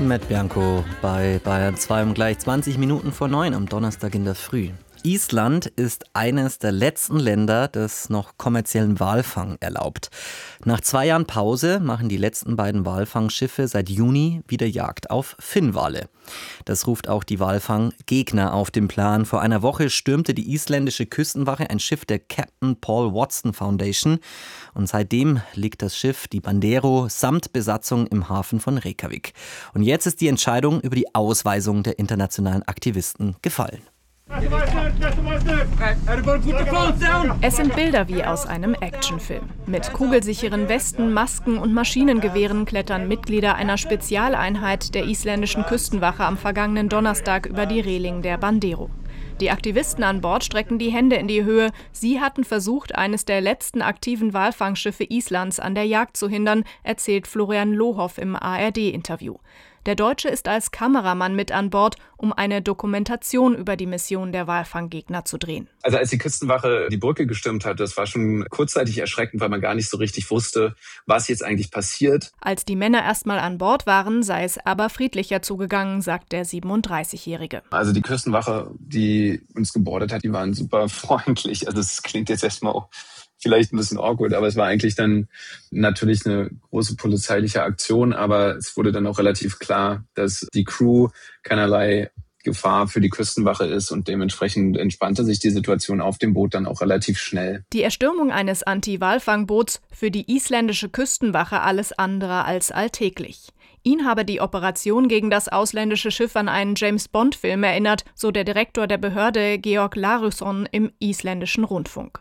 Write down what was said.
Matt Bianco bei Bayern 2 um gleich 20 Minuten vor 9 am Donnerstag in der Früh. Island ist eines der letzten Länder, das noch kommerziellen Walfang erlaubt. Nach 2 Jahren Pause machen die letzten beiden Walfangschiffe seit Juni wieder Jagd auf Finnwale. Das ruft auch die Walfanggegner auf den Plan. Vor einer Woche stürmte die isländische Küstenwache ein Schiff der Captain Paul Watson Foundation. Und seitdem liegt das Schiff, die Bandero, samt Besatzung im Hafen von Reykjavik. Und jetzt ist die Entscheidung über die Ausweisung der internationalen Aktivisten gefallen. Es sind Bilder wie aus einem Actionfilm. Mit kugelsicheren Westen, Masken und Maschinengewehren klettern Mitglieder einer Spezialeinheit der isländischen Küstenwache am vergangenen Donnerstag über die Reling der Bandero. Die Aktivisten an Bord strecken die Hände in die Höhe. Sie hatten versucht, eines der letzten aktiven Walfangschiffe Islands an der Jagd zu hindern, erzählt Florian Lohoff im ARD-Interview. Der Deutsche ist als Kameramann mit an Bord, um eine Dokumentation über die Mission der Walfanggegner zu drehen. Also als die Küstenwache die Brücke gestürmt hat, das war schon kurzzeitig erschreckend, weil man gar nicht so richtig wusste, was jetzt eigentlich passiert. Als die Männer erstmal an Bord waren, sei es aber friedlicher zugegangen, sagt der 37-Jährige. Also die Küstenwache, die uns gebordet hat, die waren super freundlich. Also es klingt jetzt erstmal auch vielleicht ein bisschen awkward, aber es war eigentlich dann natürlich eine große polizeiliche Aktion, aber es wurde dann auch relativ klar, dass die Crew keinerlei Gefahr für die Küstenwache ist und dementsprechend entspannte sich die Situation auf dem Boot dann auch relativ schnell. Die Erstürmung eines Anti-Walfangboots für die isländische Küstenwache alles andere als alltäglich. Ihn habe die Operation gegen das ausländische Schiff an einen James-Bond-Film erinnert, so der Direktor der Behörde Georg Larusson im isländischen Rundfunk.